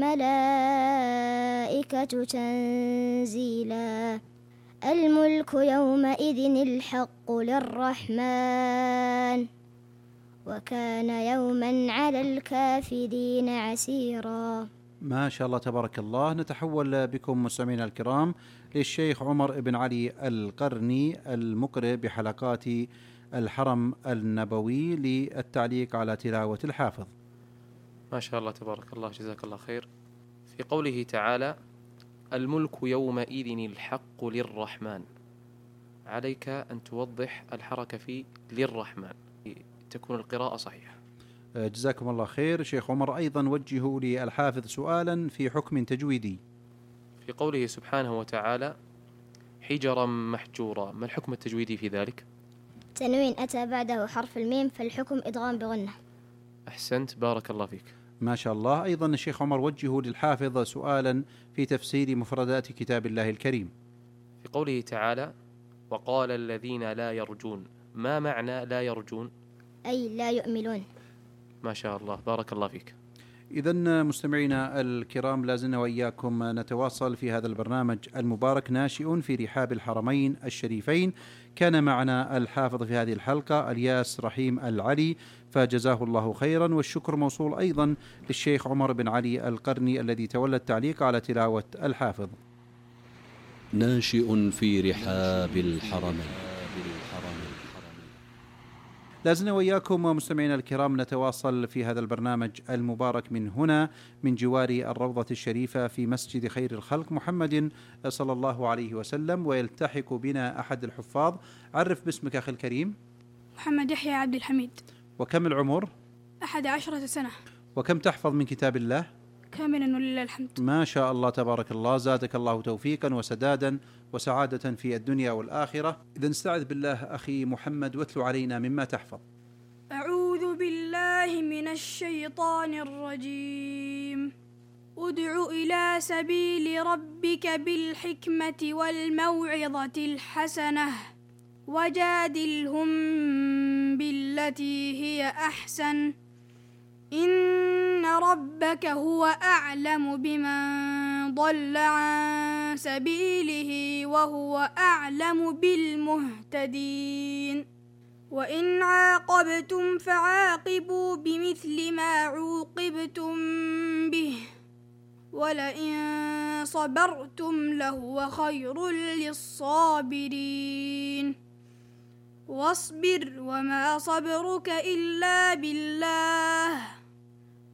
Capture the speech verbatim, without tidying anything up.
الملائكة تنزيلا الملك يومئذ الحق للرحمن وكان يوما على الكافرين عسيرا. ما شاء الله تبارك الله. نتحول بكم مستمعينا الكرام للشيخ عمر بن علي القرني المقرئ بحلقات الحرم النبوي للتعليق على تلاوة الحافظ. ما شاء الله تبارك الله، جزاك الله خير. في قوله تعالى الملك يومئذ الحق للرحمن، عليك أن توضح الحركة في للرحمن تكون القراءة صحيحة. جزاكم الله خير. شيخ عمر أيضا وجهوا للحافظ سؤالا في حكم تجويدي. في قوله سبحانه وتعالى حجرا محجورا، ما الحكم التجويدي في ذلك؟ تنوين أتى بعده حرف الميم فالحكم إدغام بغنة. أحسنت، بارك الله فيك. ما شاء الله. أيضا الشيخ عمر وجهوا للحافظ سؤالا في تفسير مفردات كتاب الله الكريم. في قوله تعالى وقال الذين لا يرجون، ما معنى لا يرجون؟ أي لا يؤملون. ما شاء الله، بارك الله فيك. إذن مستمعينا الكرام، لازلنا وإياكم نتواصل في هذا البرنامج المبارك ناشئ في رحاب الحرمين الشريفين. كان معنا الحافظ في هذه الحلقة الياس رحيم العلي، فجزاه الله خيرا، والشكر موصول أيضا للشيخ عمر بن علي القرني الذي تولى التعليق على تلاوة الحافظ. ناشئ في رحاب الحرمين. لازلنا وإياكم مستمعينا الكرام نتواصل في هذا البرنامج المبارك من هنا من جوار الروضة الشريفة في مسجد خير الخلق محمد صلى الله عليه وسلم، ويلتحق بنا أحد الحفاظ. عرف باسمك أخي الكريم. محمد يحيى عبد الحميد. وكم العمر؟ أحد عشرة سنة. وكم تحفظ من كتاب الله؟ كاملا ولله الحمد. ما شاء الله تبارك الله، زادك الله توفيقا وسدادا وسعادة في الدنيا والآخرة. إذا استعذ بالله أخي محمد واتلو علينا مما تحفظ. أعوذ بالله من الشيطان الرجيم. ادع إلى سبيل ربك بالحكمة والموعظة الحسنة وجادلهم بالتي هي أحسن إن ربك هو أعلم بمن ضل عن سبيله وهو أعلم بالمهتدين. وإن عاقبتم فعاقبوا بمثل ما عوقبتم به ولئن صبرتم لهو خير للصابرين. واصبر وما صبرك إلا بالله